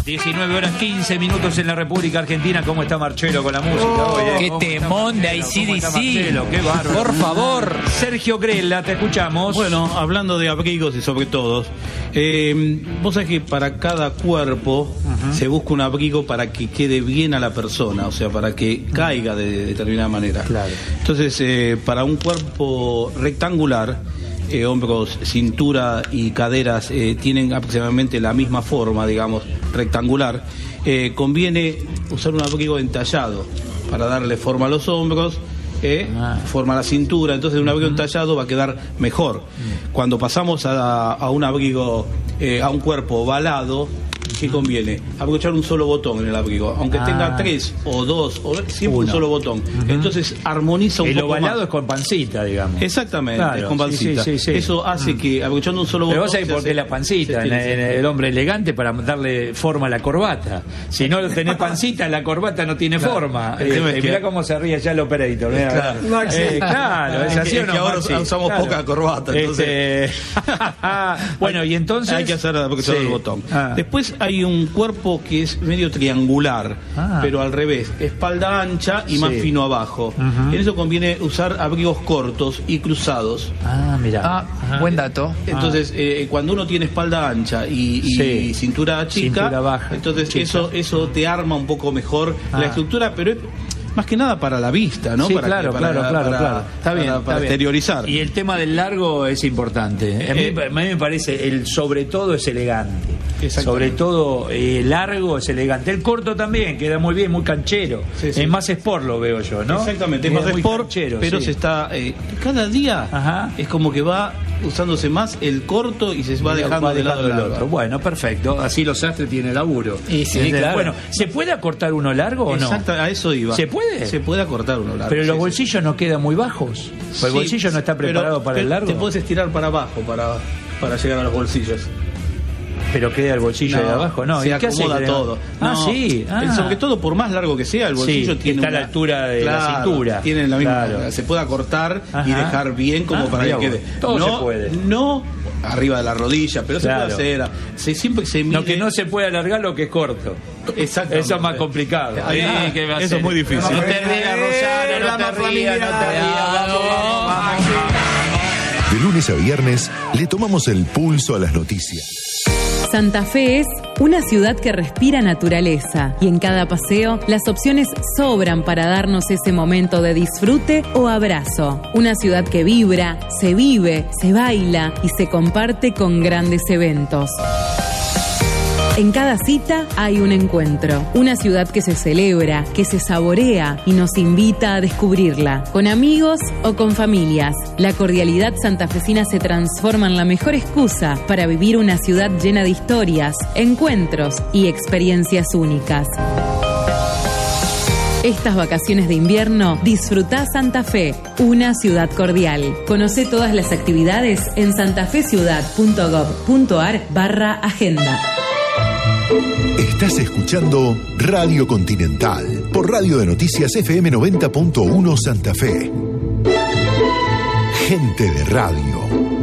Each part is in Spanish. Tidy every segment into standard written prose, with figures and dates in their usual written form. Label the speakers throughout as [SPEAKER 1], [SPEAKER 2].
[SPEAKER 1] 19 horas 15 minutos en la República Argentina. ¿Cómo está Marcelo con la música hoy?
[SPEAKER 2] ¡Qué temón de AC/DC!
[SPEAKER 1] ¡Qué bárbaro!
[SPEAKER 2] Por favor.
[SPEAKER 1] Sergio Grela, te escuchamos.
[SPEAKER 3] Bueno, hablando de abrigos y sobre todos, vos sabés que para cada cuerpo se busca un abrigo para que quede bien a la persona, o sea, para que caiga de determinada manera.
[SPEAKER 1] Claro.
[SPEAKER 3] Entonces, para un cuerpo rectangular, hombros, cintura y caderas tienen aproximadamente la misma forma, digamos, rectangular, conviene usar un abrigo entallado para darle forma a los hombros, forma a la cintura. Entonces un abrigo entallado va a quedar mejor. Cuando pasamos a un abrigo, a un cuerpo ovalado, ¿qué conviene? Abrochar un solo botón en el abrigo, aunque tenga 3 o 2 o siempre un solo botón. Entonces armoniza un poco más.
[SPEAKER 1] El ovalado es con pancita, digamos.
[SPEAKER 3] Exactamente,
[SPEAKER 1] claro,
[SPEAKER 3] es con pancita.
[SPEAKER 1] Sí.
[SPEAKER 3] Eso hace que abrochando un solo botón.
[SPEAKER 1] Pero vos sabés por qué la pancita en el hombre elegante, para darle forma a la corbata. Si no tenés pancita, la corbata no tiene forma. Mirá cómo se ríe ya el operator. Claro, es así.
[SPEAKER 3] Es que ahora usamos poca corbata. Entonces...
[SPEAKER 1] Bueno, y entonces
[SPEAKER 3] hay que hacer abrochado el botón. Después hay un cuerpo que es medio triangular, pero al revés, espalda ancha y más fino abajo. En eso conviene usar abrigos cortos y cruzados.
[SPEAKER 2] Mirá. Buen dato.
[SPEAKER 3] Entonces, cuando uno tiene espalda ancha y cintura chica,
[SPEAKER 1] cintura baja,
[SPEAKER 3] entonces
[SPEAKER 1] chica.
[SPEAKER 3] eso te arma un poco mejor la estructura, pero es más que nada para la vista, ¿no?
[SPEAKER 1] Sí,
[SPEAKER 3] para
[SPEAKER 1] claro. Está bien.
[SPEAKER 3] exteriorizar.
[SPEAKER 1] Y el tema del largo es importante. A mí me parece, el sobre todo es elegante. Sobre todo largo es elegante. El corto también queda muy bien, muy canchero. Es más sport, lo veo yo, ¿no?
[SPEAKER 3] Exactamente, es más sport,
[SPEAKER 1] canchero,
[SPEAKER 3] pero se está... cada día es como que va usándose más el corto y se va dejando de lado el otro.
[SPEAKER 1] Bueno, perfecto. Así los sastres tienen laburo.
[SPEAKER 2] Y sí, claro.
[SPEAKER 1] Bueno, ¿se puede acortar uno largo o no?
[SPEAKER 3] Exacto, a eso iba.
[SPEAKER 1] ¿Se puede?
[SPEAKER 3] Se puede acortar uno largo.
[SPEAKER 1] Pero los bolsillos no quedan muy bajos. El bolsillo no está preparado para el largo.
[SPEAKER 3] Te puedes estirar para abajo para llegar a los bolsillos.
[SPEAKER 1] Pero queda el bolsillo de abajo, ¿no?
[SPEAKER 3] Se acomoda todo. Sobre todo, por más largo que sea, el bolsillo tiene
[SPEAKER 1] está a la altura de la cintura.
[SPEAKER 3] Tiene la misma. Se puede acortar y dejar bien como para que quede.
[SPEAKER 1] Todo se puede.
[SPEAKER 3] No arriba de la rodilla, pero se puede hacer. Siempre se mide.
[SPEAKER 1] Lo que no se puede alargar, lo que es corto.
[SPEAKER 3] Exacto.
[SPEAKER 1] Eso es más complicado.
[SPEAKER 3] Eso es muy difícil.
[SPEAKER 1] No te rías, Rosana, no te rías.
[SPEAKER 4] De lunes a viernes le tomamos el pulso a las noticias.
[SPEAKER 5] Santa Fe es una ciudad que respira naturaleza y en cada paseo las opciones sobran para darnos ese momento de disfrute o abrazo. Una ciudad que vibra, se vive, se baila y se comparte con grandes eventos. En cada cita hay un encuentro, una ciudad que se celebra, que se saborea y nos invita a descubrirla, con amigos o con familias. La cordialidad santafesina se transforma en la mejor excusa para vivir una ciudad llena de historias, encuentros y experiencias únicas. Estas vacaciones de invierno, disfrutá Santa Fe, una ciudad cordial. Conoce todas las actividades en santafeciudad.gov.ar/agenda.
[SPEAKER 4] Estás escuchando Radio Continental por Radio de Noticias FM 90.1 Santa Fe. Gente de radio.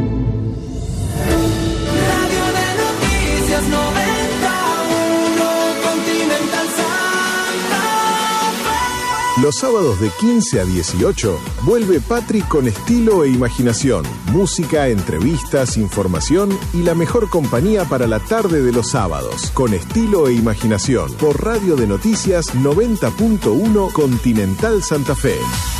[SPEAKER 6] Radio de Noticias 91 Continental Santa Fe.
[SPEAKER 7] Los sábados de 15 a 18 vuelve Patri con estilo e imaginación, música, entrevistas, información y la mejor compañía para la tarde de los sábados. Con estilo e imaginación por Radio de Noticias 90.1 Continental Santa Fe.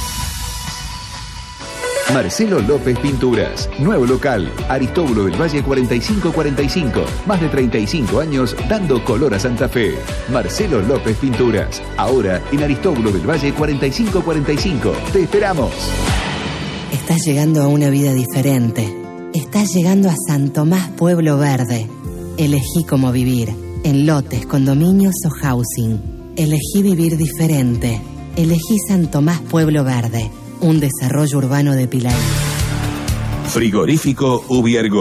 [SPEAKER 8] Marcelo López Pinturas, nuevo local, Aristóbulo del Valle 4545, más de 35 años dando color a Santa Fe. Marcelo López Pinturas, ahora en Aristóbulo del Valle 4545. ¡Te esperamos!
[SPEAKER 9] Estás llegando a una vida diferente. Estás llegando a San Tomás Pueblo Verde. Elegí cómo vivir, en lotes, condominios o housing. Elegí vivir diferente. Elegí San Tomás Pueblo Un desarrollo urbano de Pilar.
[SPEAKER 10] Frigorífico Ubiergo.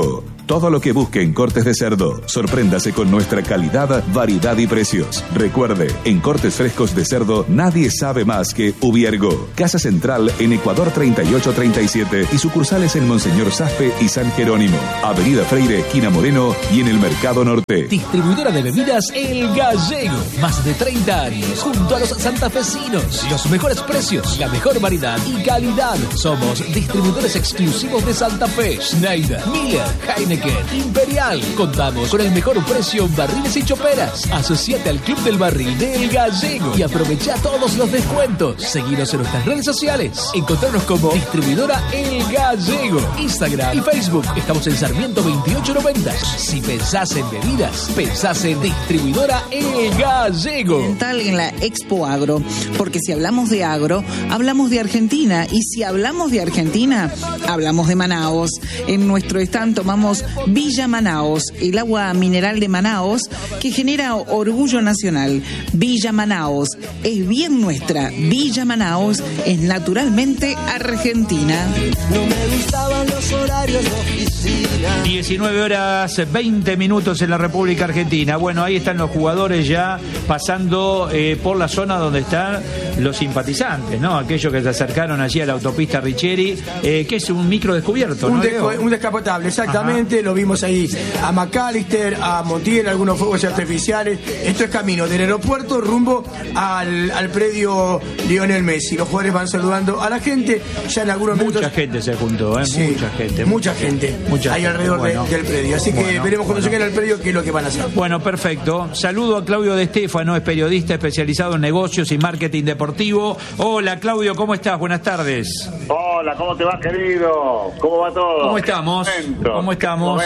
[SPEAKER 10] todo lo que busque en cortes de cerdo. Sorpréndase con nuestra calidad, variedad y precios. Recuerde, en cortes frescos de cerdo nadie sabe más que Ubiergo. Casa Central en Ecuador 3837 y sucursales en Monseñor Saspe y San Jerónimo. Avenida Freire, esquina Moreno y en el Mercado Norte.
[SPEAKER 11] Distribuidora de bebidas El Gallego. Más de 30 años junto a los santafesinos. Los mejores precios, la mejor variedad y calidad. Somos distribuidores exclusivos de Santa Fe, Schneider, Miller, Heineken, Imperial. Contamos con el mejor precio en barriles y choperas. Asociate al Club del Barril de El Gallego y aprovecha todos los descuentos. Seguinos en nuestras redes sociales. Encontrarnos como distribuidora El Gallego. Instagram y Facebook. Estamos en Sarmiento 2890. Si pensás en bebidas, pensás en distribuidora El Gallego.
[SPEAKER 12] En la Expo Agro, porque si hablamos de agro, hablamos de Argentina, y si hablamos de Argentina, hablamos de Manaos. En nuestro stand tomamos Villa Manaos, el agua mineral de Manaos que genera orgullo nacional. Villa Manaos es bien nuestra. Villa Manaos es naturalmente argentina.
[SPEAKER 6] No me gustaban los horarios de oficina.
[SPEAKER 1] 19 horas 20 minutos en la República Argentina. Bueno, ahí están los jugadores ya pasando por la zona donde están los simpatizantes, ¿no? Aquellos que se acercaron allí a la autopista Richieri, que es un micro descubierto, ¿no?
[SPEAKER 13] Un descapotable, exactamente. Ajá. Lo vimos ahí a McAllister, a Montiel, algunos fuegos artificiales. Esto es camino del aeropuerto rumbo al predio Lionel Messi. Los jugadores van saludando a la gente. Ya en algunos minutos.
[SPEAKER 1] Mucha gente se juntó, ¿eh? Sí,
[SPEAKER 13] mucha gente. Ahí alrededor del predio. Así que veremos cuando lleguen al predio qué es lo que van a hacer.
[SPEAKER 1] Bueno, perfecto. Saludo a Claudio De Stefano, es periodista especializado en negocios y marketing deportivo. Hola, Claudio, ¿cómo estás? Buenas tardes.
[SPEAKER 14] Hola, ¿cómo te va, querido? ¿Cómo va todo?
[SPEAKER 1] ¿Cómo estamos? ¿Cómo estamos?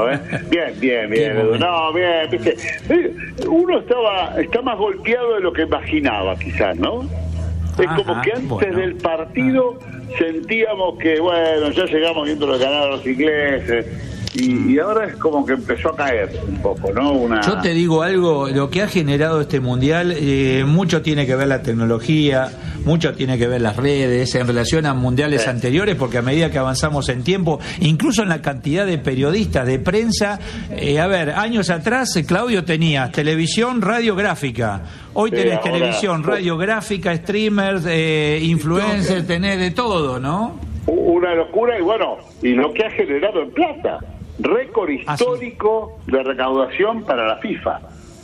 [SPEAKER 14] Bien, Edu. No, bien, viste. Uno está más golpeado de lo que imaginaba, quizás, ¿no? Es como que antes del partido sentíamos que, bueno, ya llegamos viendo lo que ganaron los ingleses. Y ahora es como que empezó a caer un poco, ¿no?
[SPEAKER 1] Yo te digo algo, lo que ha generado este mundial, mucho tiene que ver la tecnología, mucho tiene que ver las redes en relación a mundiales anteriores, porque a medida que avanzamos en tiempo, incluso en la cantidad de periodistas, de prensa, años atrás, Claudio, tenías televisión, radiográfica. Hoy tenés televisión, radiográfica, streamers, influencers, tenés de todo, ¿no?
[SPEAKER 14] Una locura, y lo que ha generado en plata. Récord histórico de recaudación para la FIFA.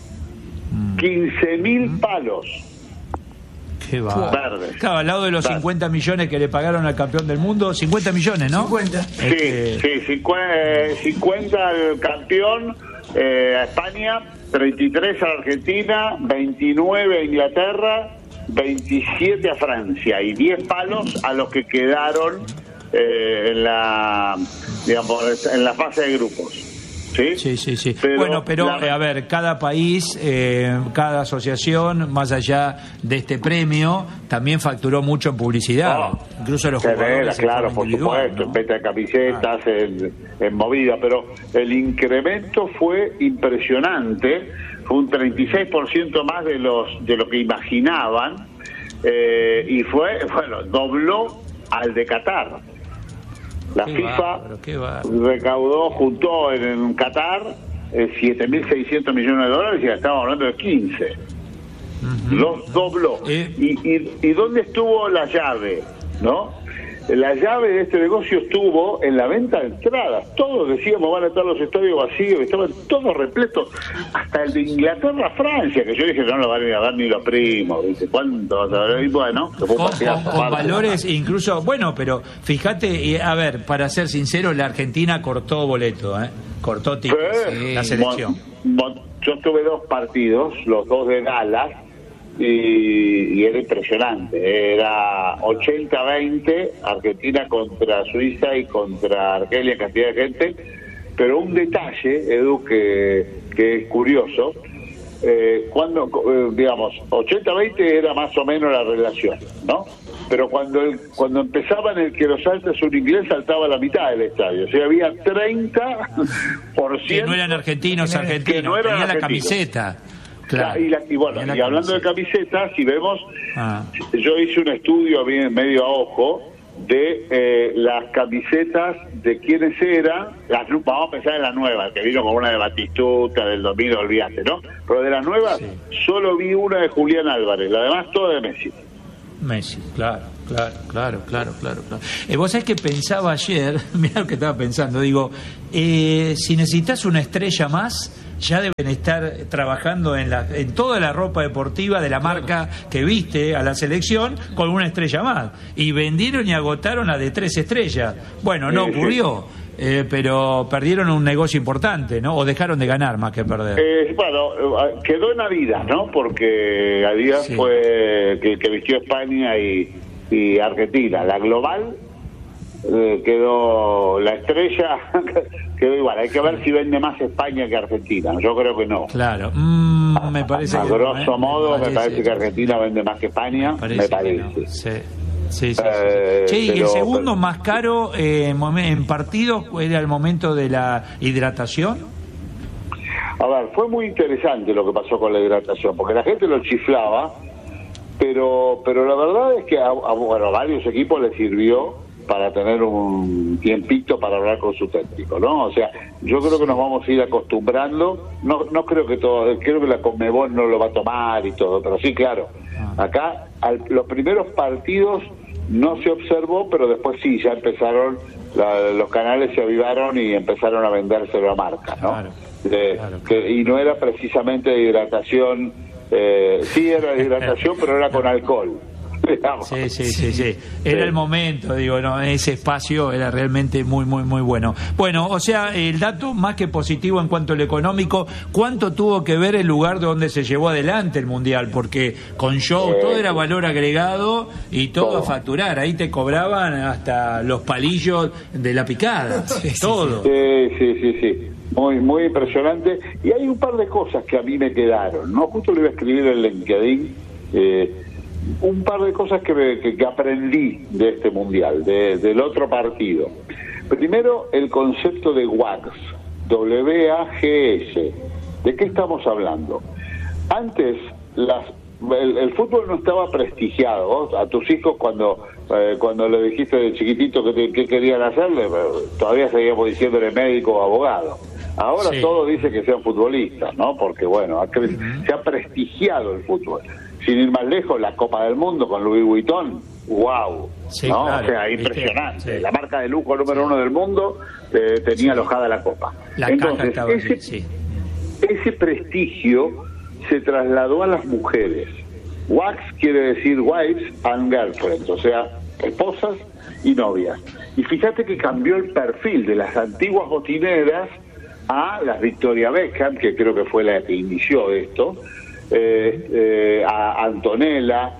[SPEAKER 14] 15.000 palos.
[SPEAKER 1] Qué va. Verdes. Claro, al lado de los 50 millones que le pagaron al campeón del mundo, 50 millones, ¿no?
[SPEAKER 14] 50. Sí, 50 al campeón, a España, 33 a Argentina, 29 a Inglaterra, 27 a Francia y 10 palos a los que quedaron en la fase de grupos.
[SPEAKER 1] Sí. Pero a ver, cada país, cada asociación, más allá de este premio, también facturó mucho en publicidad. Incluso los jugadores.
[SPEAKER 14] Claro, por supuesto, en venta de camisetas, en movida, pero el incremento fue impresionante, fue un 36% más de lo que imaginaban, y dobló al de Qatar. La FIFA juntó en Qatar 7.600 millones de dólares y ya estábamos hablando de 15. Los dobló. ¿Y dónde estuvo la llave? ¿No? La llave de este negocio estuvo en la venta de entradas. Todos decíamos van a estar los estadios vacíos, estaban todos repletos, hasta el de Inglaterra, Francia, que yo dije no lo van a dar ni los primos, ¿viste? ¿Cuánto? Y bueno,
[SPEAKER 1] con valores incluso, pero fíjate, para ser sincero, la Argentina cortó boleto, cortó tickets, la selección.
[SPEAKER 14] Yo tuve 2 partidos, los 2 de Dallas, y era impresionante. Era 80-20 Argentina contra Suiza y contra Argelia en cantidad de gente, pero un detalle, Edu, que es curioso, cuando 80-20 era más o menos la relación, ¿no? Pero cuando empezaban el que los salta es un inglés, saltaba la mitad del estadio, o sea, había 30%
[SPEAKER 1] que no eran argentinos, que no eran argentinos. La camiseta.
[SPEAKER 14] Claro. Y hablando de camisetas, si vemos, yo hice un estudio medio a ojo de las camisetas de quiénes eran, vamos a pensar en la nueva, que vino con una de Batistuta, del 2000, olvídate, ¿no? Pero de las nuevas, solo vi una de Julián Álvarez, la demás toda de Messi.
[SPEAKER 1] Messi, claro. Vos sabés que pensaba ayer, mirá lo que estaba pensando, digo, si necesitas una estrella más, ya deben estar trabajando en toda la ropa deportiva de la marca que viste a la selección con una estrella más. Y vendieron y agotaron la de 3 estrellas. Bueno, no ocurrió, pero perdieron un negocio importante, ¿no? O dejaron de ganar más que perder.
[SPEAKER 14] Bueno, quedó en Adidas, ¿no? Porque Adidas fue el que vistió España y Argentina. La global quedó, la estrella quedó igual. Hay que ver si vende más España que Argentina. Yo creo que no.
[SPEAKER 1] Claro, me parece
[SPEAKER 14] a grosso modo me parece que Argentina vende más que España, me parece.
[SPEAKER 1] No. Sí. ¿Y el segundo más caro en partidos era el momento de la hidratación?
[SPEAKER 14] A ver, fue muy interesante lo que pasó con la hidratación, porque la gente lo chiflaba, pero la verdad es que a varios equipos les sirvió para tener un tiempito para hablar con su técnico, ¿no? O sea, yo creo que nos vamos a ir acostumbrando, no creo que creo que la Conmebol no lo va a tomar y todo, pero sí, claro, acá los primeros partidos no se observó, pero después sí, ya empezaron, los canales se avivaron y empezaron a vendérselo a marca, ¿no? Claro. Y no era precisamente de hidratación, sí era de hidratación, pero era con alcohol.
[SPEAKER 1] Sí. Era el momento, digo, no, ese espacio era realmente muy bueno. Bueno, o sea, el dato más que positivo en cuanto a lo económico, ¿cuánto tuvo que ver el lugar donde se llevó adelante el Mundial? Porque con show todo era valor agregado y todo a facturar. Ahí te cobraban hasta los palillos de la picada, todo.
[SPEAKER 14] Sí. Muy impresionante. Y hay un par de cosas que a mí me quedaron, ¿no? Justo le iba a escribir en LinkedIn, un par de cosas que aprendí de este mundial, del otro partido. Primero, el concepto de WAGS, W-A-G-S. ¿De qué estamos hablando? Antes, el fútbol no estaba prestigiado. Vos, a tus hijos, cuando le dijiste de chiquitito que querían hacerle, todavía seguíamos diciéndole médico o abogado. Ahora todo dice que sean futbolistas, ¿no? Porque, bueno, se ha prestigiado el fútbol. Sin ir más lejos, la Copa del Mundo con Louis Vuitton, ¡wow!
[SPEAKER 1] Sí,
[SPEAKER 14] ¿no?
[SPEAKER 1] Claro,
[SPEAKER 14] o sea, impresionante.
[SPEAKER 1] Sí.
[SPEAKER 14] La marca de lujo número 1 del mundo tenía alojada la Copa. Entonces, ese prestigio se trasladó a las mujeres. Wax quiere decir wives and girlfriends, o sea, esposas y novias. Y fíjate que cambió el perfil de las antiguas botineras a las Victoria Beckham, que creo que fue la que inició esto, a Antonella,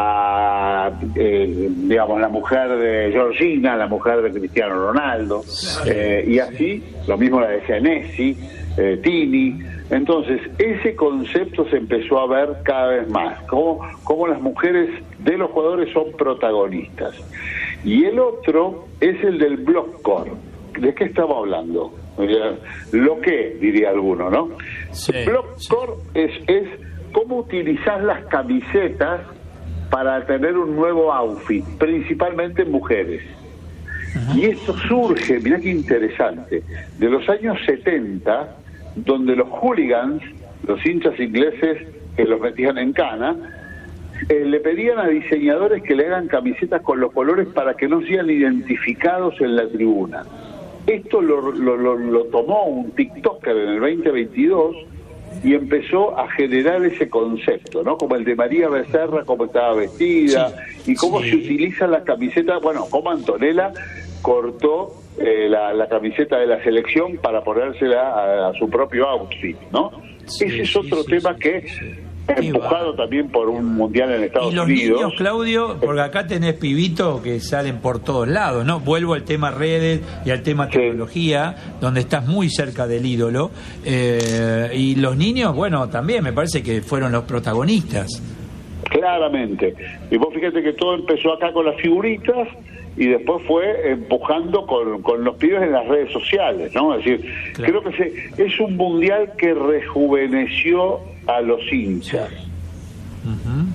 [SPEAKER 14] digamos, la mujer de Georgina, la mujer de Cristiano Ronaldo, y así, lo mismo la de Senesi, Tini. Entonces, ese concepto se empezó a ver cada vez más, cómo las mujeres de los jugadores son protagonistas. Y el otro es el del blockcore. ¿De qué estamos hablando? Lo que, diría alguno, ¿no? Blockcore es cómo utilizar las camisetas para tener un nuevo outfit, principalmente en mujeres. Y esto surge, mirá qué interesante, de los años 70, donde los hooligans, los hinchas ingleses que los metían en cana, le pedían a diseñadores que le hagan camisetas con los colores para que no sean identificados en la tribuna. Esto lo tomó un TikToker en el 2022 y empezó a generar ese concepto, ¿no? Como el de María Becerra, cómo estaba vestida, y cómo se utiliza la camiseta, bueno, cómo Antonella cortó la camiseta de la selección para ponérsela a su propio outfit, ¿no? Ese es otro tema que empujado también por un mundial en Estados Unidos.
[SPEAKER 1] Y los niños, Claudio, porque acá tenés pibitos que salen por todos lados, ¿no? Vuelvo al tema redes y al tema tecnología, donde estás muy cerca del ídolo. Y los niños, bueno, también me parece que fueron los protagonistas.
[SPEAKER 14] Claramente. Y vos fíjate que todo empezó acá con las figuritas y después fue empujando con los pibes en las redes sociales, ¿no? Es decir, creo que es un mundial que rejuveneció a los hinchas.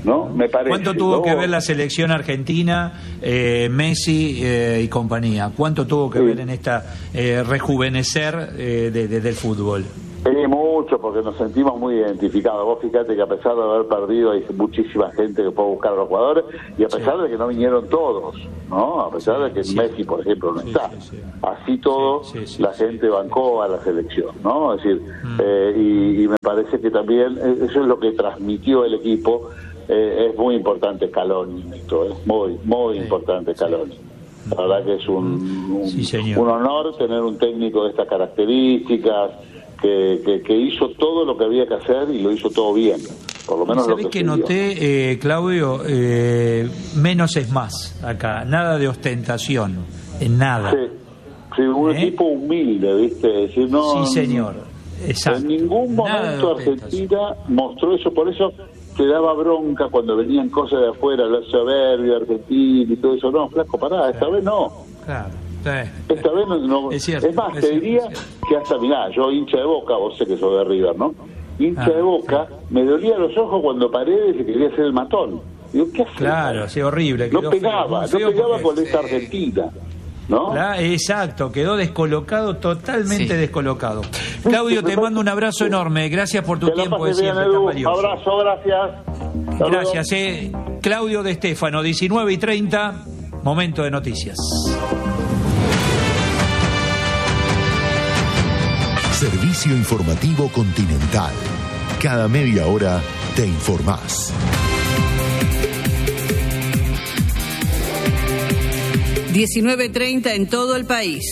[SPEAKER 14] ¿no? Me parece.
[SPEAKER 1] ¿Cuánto tuvo que ver la selección argentina, Messi y compañía? ¿Cuánto tuvo que ver en esta rejuvenecer del fútbol?
[SPEAKER 14] Mucho, porque nos sentimos muy identificados. Vos fíjate que a pesar de haber perdido, hay muchísima gente que puede buscar a los jugadores, y a pesar de que no vinieron todos, ¿no? A pesar de que Messi, por ejemplo, no está. Así todo, la gente bancó a la selección, ¿no? Es decir, y me parece que también eso es lo que transmitió el equipo. Es muy importante Scaloni, esto es muy importante Scaloni. La verdad que es un honor tener un técnico de estas características, que hizo todo lo que había que hacer y lo hizo todo bien, por lo menos lo que
[SPEAKER 1] noté, Claudio, menos es más acá, nada de ostentación, en nada.
[SPEAKER 14] Sí, un equipo humilde, ¿viste? Decir, no,
[SPEAKER 1] sí, señor, exacto.
[SPEAKER 14] En ningún momento Argentina mostró eso, por eso te daba bronca cuando venían cosas de afuera, la soberbia argentina y todo eso. No, flaco, pará, esta vez no.
[SPEAKER 1] Claro.
[SPEAKER 14] Esta vez no. Es más, te diría que hasta, mirá, yo hincha de Boca, vos sé que sos de River, ¿no? Hincha de Boca, me dolía los ojos cuando Paredes se quería hacer el matón. Digo, ¿qué hace?
[SPEAKER 1] Claro, sí, horrible.
[SPEAKER 14] No pegaba con esta Argentina, ¿no?
[SPEAKER 1] Exacto, quedó descolocado, totalmente descolocado. Claudio, te mando un abrazo enorme, gracias por tu tiempo de siempre tan valioso.
[SPEAKER 14] Abrazo, gracias.
[SPEAKER 1] Gracias, Claudio de Stefano, 19:30, momento de noticias.
[SPEAKER 4] Servicio Informativo Continental. Cada media hora te informás.
[SPEAKER 15] 19:30 en todo el país.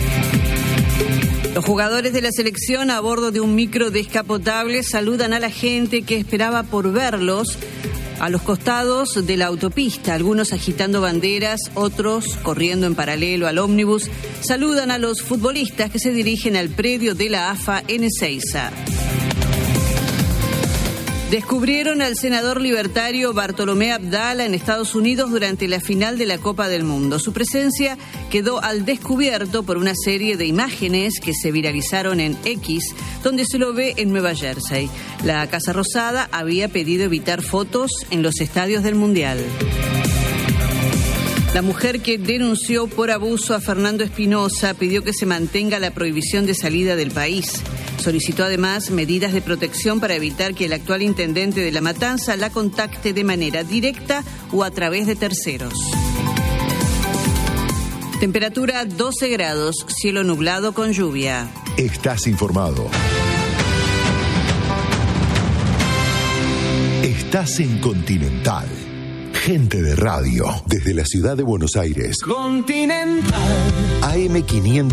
[SPEAKER 15] Los jugadores de la selección a bordo de un micro descapotable saludan a la gente que esperaba por verlos a los costados de la autopista, algunos agitando banderas, otros corriendo en paralelo al ómnibus. Saludan a los futbolistas que se dirigen al predio de la AFA en Ezeiza. Descubrieron al senador libertario Bartolomé Abdala en Estados Unidos durante la final de la Copa del Mundo. Su presencia quedó al descubierto por una serie de imágenes que se viralizaron en X, donde se lo ve en Nueva Jersey. La Casa Rosada había pedido evitar fotos en los estadios del Mundial. La mujer que denunció por abuso a Fernando Espinosa pidió que se mantenga la prohibición de salida del país. Solicitó además medidas de protección para evitar que el actual intendente de La Matanza la contacte de manera directa o a través de terceros. Temperatura 12 grados, cielo nublado con lluvia.
[SPEAKER 4] Estás informado. Estás en Continental. Gente de radio, desde la ciudad de Buenos Aires.
[SPEAKER 6] Continental.
[SPEAKER 4] AM500.